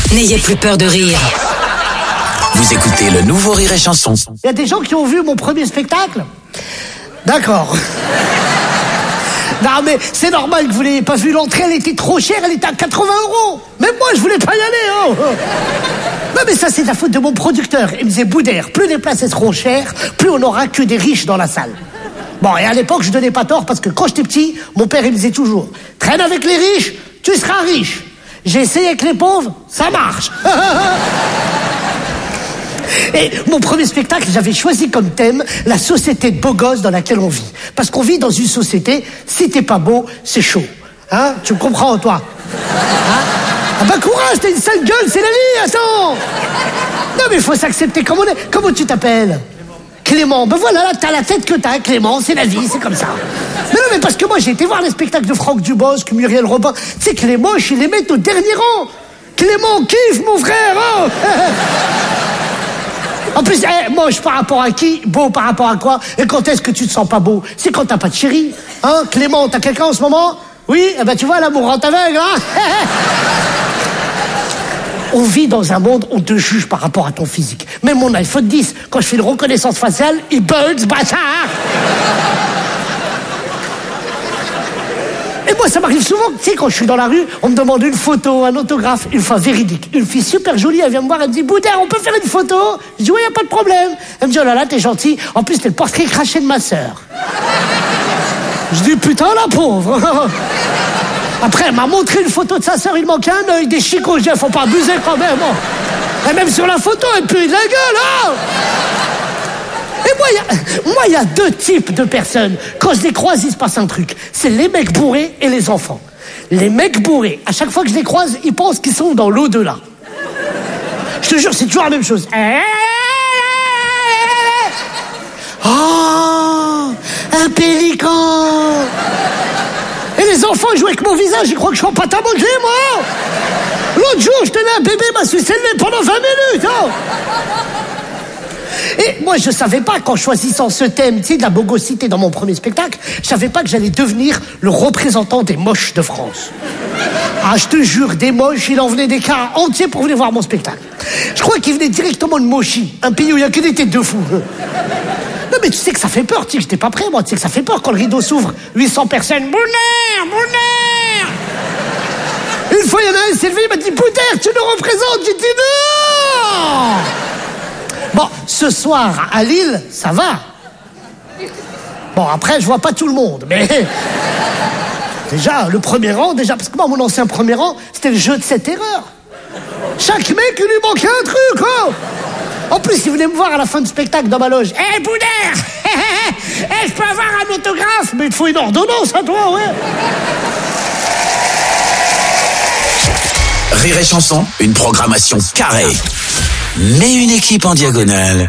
N'ayez plus peur de rire. Vous écoutez le nouveau Rire et Chanson. Il y a des gens qui ont vu mon premier spectacle. D'accord. Non mais c'est normal que vous n'ayez pas vu l'entrée, elle était trop chère, elle était à 80 €. Même moi je voulais pas y aller. Oh. Non mais ça c'est la faute de mon producteur. Il me disait Boudère, plus les places seront chères, plus on aura que des riches dans la salle. Bon, et à l'époque je donnais pas tort parce que quand j'étais petit, mon père il me disait toujours traîne avec les riches, tu seras riche. J'ai essayé avec les pauvres, ça marche. Et mon premier spectacle, j'avais choisi comme thème la société de beaux gosses dans laquelle on vit. Parce qu'on vit dans une société, si t'es pas beau, c'est chaud. Hein? Tu me comprends, toi? Hein? Ah bah courage, t'as une sale gueule, c'est la vie, attends! Non mais il faut s'accepter comme on est. Comment tu t'appelles? Clément. Ben voilà, là, t'as la tête que t'as, Clément, c'est la vie, c'est comme ça. Mais non, mais parce que moi, j'ai été voir les spectacles de Franck Dubosc, Muriel Robin. Tu sais que les moches, ils les mettent au dernier rang. Clément kiffe, mon frère, oh. En plus, moche par rapport à qui? Beau par rapport à quoi? Et quand est-ce que tu te sens pas beau? C'est quand t'as pas de chérie. Hein? Clément, t'as quelqu'un en ce moment? Oui? Eh ben tu vois, l'amour rend aveugle, hein. On vit dans un monde où on te juge par rapport à ton physique. Même mon iPhone 10, quand je fais une reconnaissance faciale, il bug, ce bâtard. Et moi, ça m'arrive souvent, tu sais, quand je suis dans la rue, on me demande une photo, un autographe, une fois véridique. Une fille super jolie, elle vient me voir, elle me dit, Boudère, on peut faire une photo? Je dis, oui, y a pas de problème. Elle me dit, oh là là, t'es gentil. En plus, t'es le portrait craché de ma sœur. Je dis, putain, la pauvre. Après, elle m'a montré une photo de sa sœur, il manquait un œil, des chicots, je dis, faut pas abuser quand même. Oh. Et même sur la photo, elle pue de la gueule, oh. Et moi, il y a deux types de personnes. Quand je les croise, il se passe un truc. C'est les mecs bourrés et les enfants. Les mecs bourrés, à chaque fois que je les croise, ils pensent qu'ils sont dans l'au-delà. Je te jure, c'est toujours la même chose. Oh, un pélican. Et les enfants, ils jouent avec mon visage, ils croient que je suis en pâte à modeler, moi. L'autre jour, je tenais un bébé, m'a sucé le nez pendant 20 minutes. Oh. Et moi, je savais pas, qu'en choisissant ce thème, tu sais, de la bogosité dans mon premier spectacle, je savais pas que j'allais devenir le représentant des moches de France. Ah, je te jure, des moches, il en venait des cars entiers pour venir voir mon spectacle. Je crois qu'il venait directement de Mochi, un pays où il y a que des têtes de fous. Non, mais tu sais que ça fait peur, tu sais que j'étais pas prêt, moi, tu sais que ça fait peur quand le rideau s'ouvre. 800 personnes, Boudère, Boudère. Une fois, il y en a un, il s'est levé, il m'a dit, Boudère, tu nous représentes. J'ai dit, non. Bon, ce soir, à Lille, ça va. Bon, après, je vois pas tout le monde, mais... Déjà, le premier rang, parce que moi, mon ancien premier rang, c'était le jeu de cette erreur. Chaque mec, il lui manquait un truc, oh. En plus, il venait me voir à la fin du spectacle dans ma loge. Hé, Boudère. Je peux avoir un autographe? Mais il te faut une ordonnance à toi, ouais. Rire et Chanson, une programmation carrée, mais une équipe en diagonale.